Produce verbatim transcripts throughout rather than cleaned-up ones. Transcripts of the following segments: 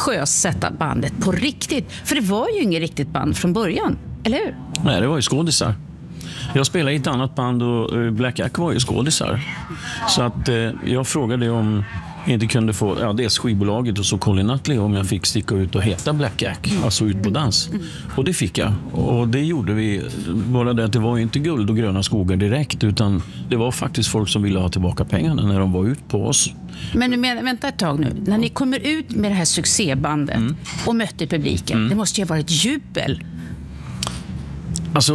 sjösätta bandet på riktigt. För det var ju inget riktigt band från början, eller hur? Nej, det var ju skådisar. Jag spelade i ett annat band och Black Jack var ju skådisar. Så att eh, jag frågade om jag inte kunde få, ja, dels skivbolaget och så Colin Nutley, om jag fick sticka ut och heta Black Jack, alltså ut på dans. Och det fick jag. Och det gjorde vi, bara det att det var inte guld och gröna skogar direkt, utan det var faktiskt folk som ville ha tillbaka pengarna när de var ut på oss. Men nu, men, vänta ett tag nu. När ni kommer ut med det här succébandet mm. och mötte publiken, mm. det måste ju ha varit jubel. Alltså...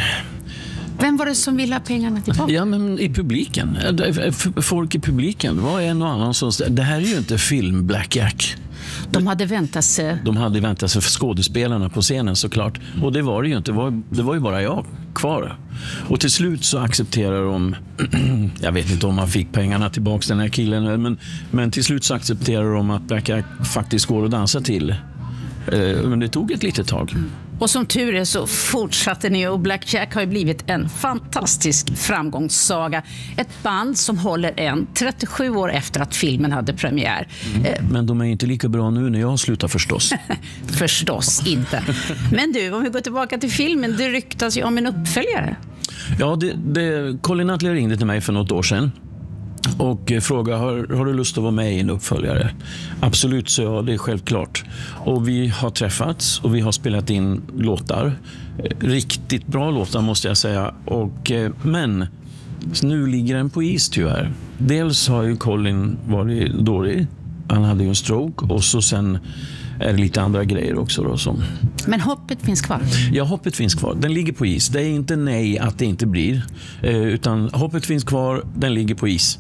Vem var det som ville ha pengarna tillbaka? Ja, men i publiken. Folk i publiken. Det var en och annan som... Det här är ju inte film Black Jack. De hade väntat sig... De hade väntat sig för skådespelarna på scenen, såklart. Och det var det ju inte. Det var, det var ju bara jag kvar. Och till slut så accepterar de... jag vet inte om man fick pengarna tillbaka, den här killen. Men, men till slut så accepterar de att Black Jack faktiskt går att dansa till. Men det tog ett litet tag. Och som tur är så fortsatte ni, och Black Jack har ju blivit en fantastisk framgångssaga. Ett band som håller än trettiosju år efter att filmen hade premiär. Mm. Men de är inte lika bra nu när jag slutar förstås. Förstås inte. Men du, om vi går tillbaka till filmen, det ryktas ju om en uppföljare. Ja, det, det, Colin Nutley ringde till mig för något år sedan och frågade, har, har du lust att vara med i en uppföljare? Absolut, så ja, det är självklart. Och vi har träffats och vi har spelat in låtar. Riktigt bra låtar måste jag säga. Och, men nu ligger den på is tyvärr. Dels har ju Colin varit dålig. Han hade ju en stroke och så sen är det lite andra grejer också då som... Men hoppet finns kvar? Ja, hoppet finns kvar. Den ligger på is. Det är inte nej att det inte blir. Eh, utan hoppet finns kvar, den ligger på is.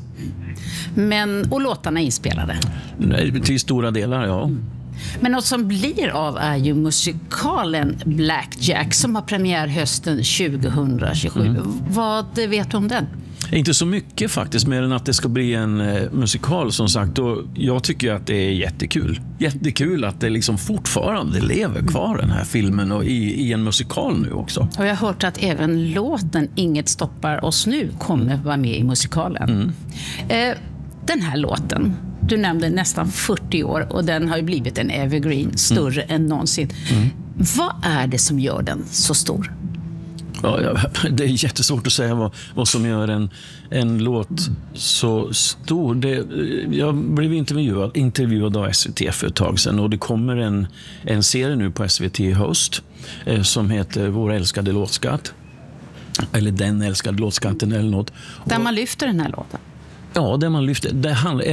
Men, och låtarna är inspelade? Nej, till stora delar, ja. Mm. Men något som blir av är ju musikalen Black Jack som har premiär hösten tjugohundratjugosju. Mm. Vad vet du om den? Inte så mycket faktiskt, mer än att det ska bli en eh, musikal som sagt. Och jag tycker att det är jättekul. Jättekul att det liksom fortfarande lever kvar den här filmen och i, i en musikal nu också. Och jag har hört att även låten Inget stoppar oss nu kommer vara med i musikalen. Mm. Eh, den här låten, du nämnde nästan fyrtio år och den har ju blivit en evergreen, större mm. än någonsin. Mm. Vad är det som gör den så stor? Ja, det är jättesvårt att säga vad, vad som gör en, en låt så stor. Det, jag blev intervjuad, intervjuad av S V T för ett tag sedan och det kommer en, en serie nu på S V T i höst eh, som heter Vår älskade låtskatt. Eller Den älskade låtskatten eller något. Där man lyfter den här låten. Ja, det man lyfter. Det handlar,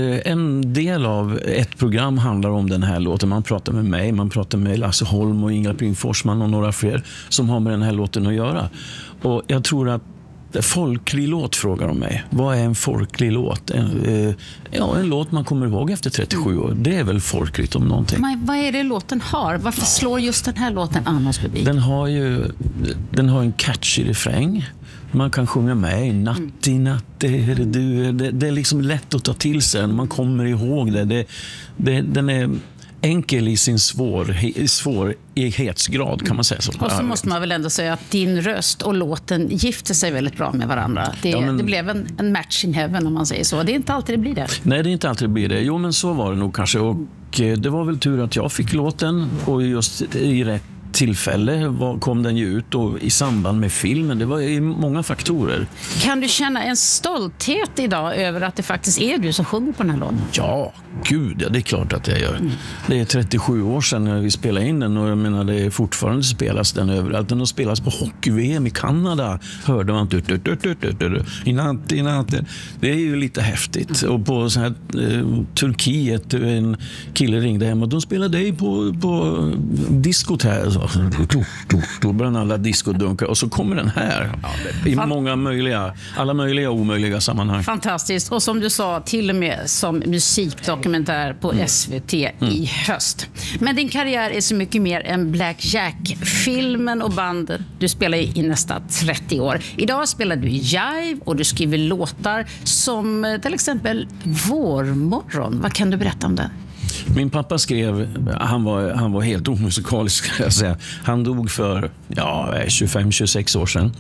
en del av ett program handlar om den här låten. Man pratar med mig, man pratar med Lasse Holm och Ingela Pling Forsman och några fler som har med den här låten att göra. Och jag tror att folklig låt frågar de mig. Vad är en folklig låt? En, ja, en låt man kommer ihåg efter trettiosju år. Det är väl folkligt om någonting. Men vad är det låten har? Varför slår just den här låten annars publik? Den har ju den har en catchy refräng. Man kan sjunga med natt i natt, det, det, det, det är liksom lätt att ta till sig. Man kommer ihåg det. det, det den är enkel i sin svår, svårighetsgrad kan man säga så. Och så måste man väl ändå säga att din röst och låten gifter sig väldigt bra med varandra. Det, ja, men, det blev en, en match in heaven om man säger så. Det är inte alltid det blir det. Nej, det är inte alltid det blir det. Jo, men så var det nog kanske. Och det var väl tur att jag fick låten och just i rätt tillfälle kom den ju ut och i samband med filmen. Det var ju många faktorer. Kan du känna en stolthet idag över att det faktiskt är du som sjunger på den här låten? Ja, gud, ja, det är klart att jag gör. Mm. Det är trettiosju år sedan när vi spelade in den och jag menar det är fortfarande spelas den överallt. Den har spelats på hockey-V M i Kanada. Hörde man tut, tut, tut, tut, tut, i natt, i natt. Det är ju lite häftigt. Och på så här eh, Turkiet, en kille ringde hem och de spelade dig på, på diskot här. Då börjar alla discodunkar och så kommer den här i många möjliga, alla möjliga och omöjliga sammanhang. Fantastiskt. Och som du sa, till och med som musikdokumentär på mm. S V T mm. i höst. Men din karriär är så mycket mer än Black Jack. Filmen och bandet du spelar i nästan trettio år. Idag spelar du jive och du skriver låtar som till exempel Vårmorgon. Vad kan du berätta om det? Min pappa skrev, han var, han var helt omusikalisk ska jag säga. Han dog för ja, tjugofem tjugosex år sedan.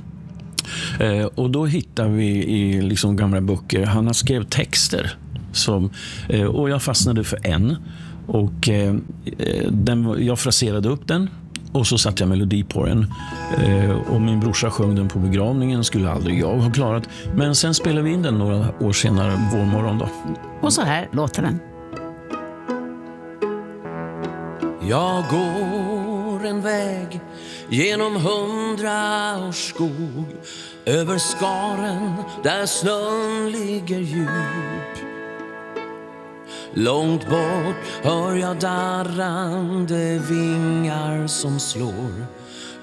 Eh, och då hittade vi i liksom gamla böcker, han har skrev texter. Som, eh, och jag fastnade för en. Och eh, den, jag fraserade upp den och så satte jag melodi på den. Eh, och min brorsa sjöng den på begravningen, skulle aldrig jag ha klarat. Men sen spelade vi in den några år senare, vår morgon då. Och så här låter den. Jag går en väg genom hundra års skog, över skaren där snön ligger djup. Långt bort hör jag darrande vingar som slår